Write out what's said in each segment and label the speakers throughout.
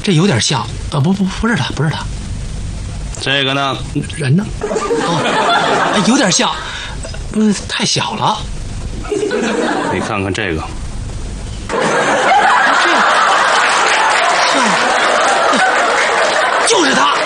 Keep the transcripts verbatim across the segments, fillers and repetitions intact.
Speaker 1: 这有点像，呃，不不不是他，不是他。
Speaker 2: 这个呢？
Speaker 1: 人呢？哦，有点像，嗯，太小了。
Speaker 2: 你看看这个，
Speaker 1: 这个像，就是他。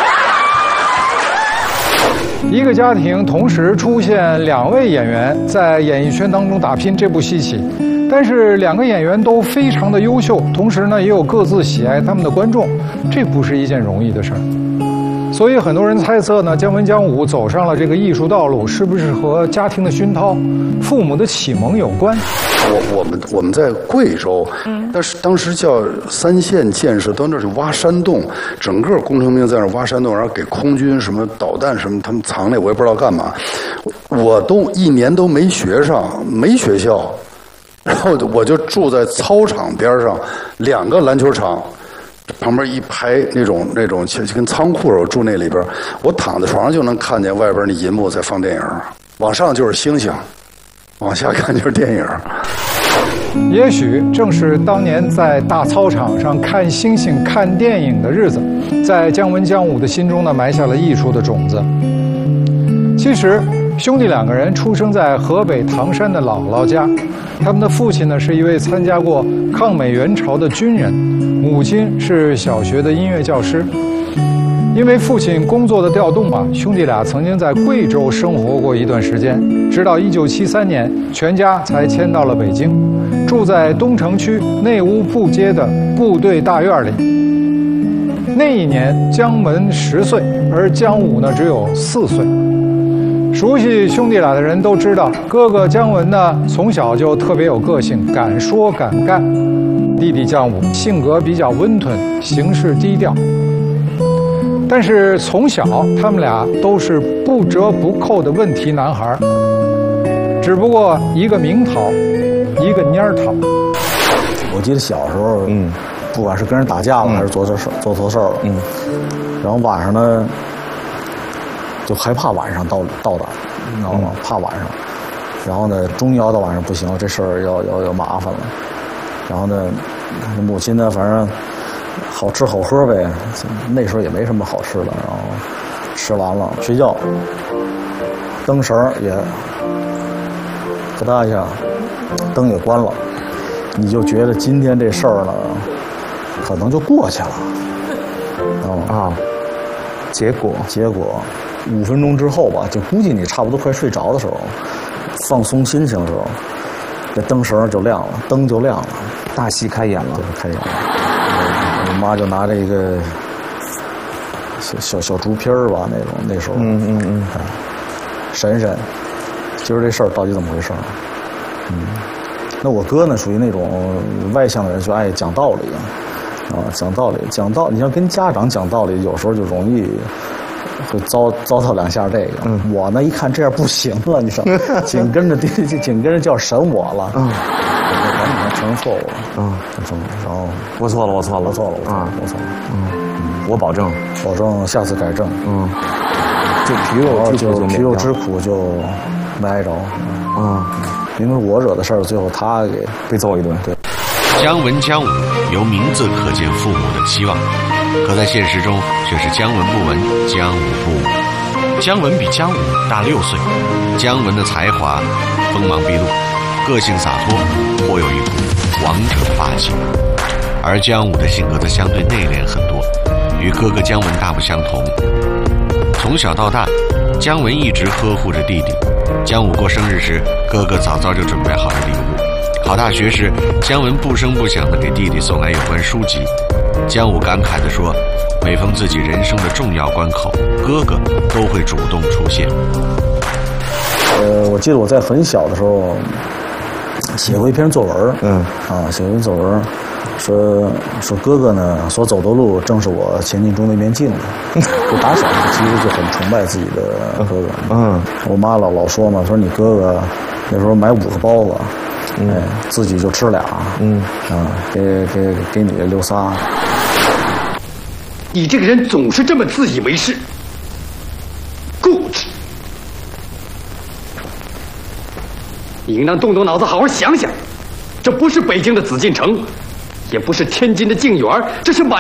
Speaker 3: 一个家庭同时出现两位演员在演艺圈当中打拼，这不稀奇。但是两个演员都非常的优秀，同时呢也有各自喜爱他们的观众，这不是一件容易的事儿。所以很多人猜测呢，姜文姜武走上了这个艺术道路，是不是和家庭的熏陶、父母的启蒙有关？
Speaker 4: 我我们我们在贵州，但是当时叫三线建设，到那儿去挖山洞，整个工程兵在那儿挖山洞，然后给空军什么导弹什么，他们藏那我也不知道干嘛，我都一年都没学上，没学校，然后我就住在操场边上，两个篮球场。旁边一排那种那种跟仓库，我住那里边，我躺在床上就能看见外边那银幕在放电影，往上就是星星，往下看就是电影。
Speaker 3: 也许正是当年在大操场上看星星、看电影的日子，在姜文姜武的心中呢埋下了艺术的种子。其实兄弟两个人出生在河北唐山的姥姥家，他们的父亲呢是一位参加过抗美援朝的军人，母亲是小学的音乐教师。因为父亲工作的调动啊，兄弟俩曾经在贵州生活过一段时间，直到一九七三年，全家才迁到了北京，住在东城区内屋布街的部队大院里。那一年，姜文十岁，而姜武呢只有四岁。熟悉兄弟俩的人都知道，哥哥姜文呢从小就特别有个性，敢说敢干；弟弟姜武性格比较温吞，行事低调。但是从小他们俩都是不折不扣的问题男孩，只不过一个明讨，一个蔫讨。
Speaker 5: 我记得小时候，嗯，不管是跟人打架了，嗯、还是做错事做错事儿了，嗯，然后晚上呢。就害怕晚上到到达，你知道吗？怕晚上，然后呢，终于熬到晚上不行，这事儿要要要麻烦了。然后呢，母亲呢，反正好吃好喝呗，那时候也没什么好吃的。然后吃完了睡觉，灯绳也咔嗒一下，灯也关了，你就觉得今天这事儿呢，可能就过去了。啊、
Speaker 6: 啊，结果
Speaker 5: 结果。五分钟之后吧，就估计你差不多快睡着的时候，放松心情的时候，这灯绳就亮了，灯就亮了，
Speaker 6: 大戏开演了，
Speaker 5: 对，开演了。我妈就拿着一个小小小竹片儿吧，那种那时候，
Speaker 6: 嗯嗯嗯，
Speaker 5: 神神，今儿这事儿到底怎么回事？嗯，那我哥呢，属于那种外向的人，就爱讲道理啊，啊，讲道理，讲道，你要跟家长讲道理，有时候就容易。会遭遭到两下这个，嗯、我呢一看这样不行了，你说，紧跟着紧跟着就要审我了，嗯，我赶紧承认错误了，嗯，承认，然后
Speaker 6: 我错了，我错了，
Speaker 5: 我错了，我错了，我错了，
Speaker 6: 嗯，嗯我保证，
Speaker 5: 保证下次改正，
Speaker 6: 嗯，就皮肉
Speaker 5: 就皮肉之苦就没挨着，
Speaker 6: 嗯，
Speaker 5: 因为我惹的事儿，最后他给
Speaker 6: 被揍一顿，
Speaker 5: 对。
Speaker 7: 姜文姜武由名字可见父母的期望，可在现实中却是姜文不文，姜武不武。姜文比姜武大六岁，姜文的才华锋芒毕露，个性洒脱，颇有一股王者霸气。而姜武的性格则相对内敛很多，与哥哥姜文大不相同。从小到大，姜文一直呵护着弟弟。姜武过生日时，哥哥早早就准备好了礼物。考大学时，姜文不声不响地给弟弟送来有关书籍。姜武感慨地说，每逢自己人生的重要关口，哥哥都会主动出现。
Speaker 5: 呃，我记得我在很小的时候写过一篇作文，嗯，啊，写过一篇作文，说说哥哥呢所走的路正是我前进中的一面镜子。就打小其实就很崇拜自己的哥哥，嗯，我妈老老说嘛，说你哥哥那时候买五个包子。嗯、哎，自己就吃俩，嗯，啊，给给给你留仨。
Speaker 8: 你这个人总是这么自以为是，固执。你应当动动脑子，好好想想，这不是北京的紫禁城，也不是天津的静园，这是满。